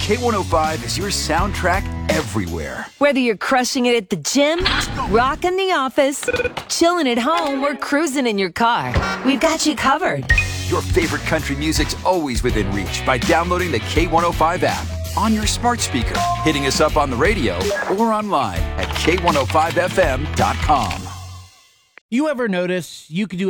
K105 is your soundtrack everywhere. Whether you're crushing it at the gym, rocking the office, chilling at home, or cruising in your car, we've got you covered. Your favorite country music's always within reach by downloading the K105 app on your smart speaker, hitting us up on the radio, or online at K105FM.com. You ever notice you could do